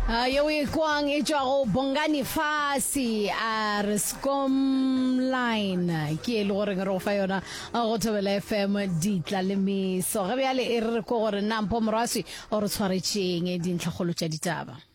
Yo e kwang e tswa go Bongani Fasi a re Scom line ke le gore re fa yona go Thobela FM ditla le miso ga bjale e re ko gore nampo morasi o re tshwaretseng dintlhagolo tša ditaba.